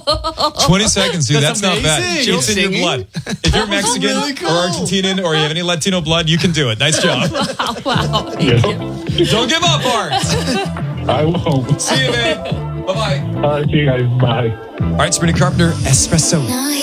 20 seconds, dude. That's not bad. amazing. It's in your blood. If you're Mexican really cool. or Argentinian or you have any Latino blood, you can do it. Nice job. Wow. Don't give up, Art. I won't. See you, man. Bye-bye. See you guys. Bye. All right, Sabrina Carpenter, Espresso. Now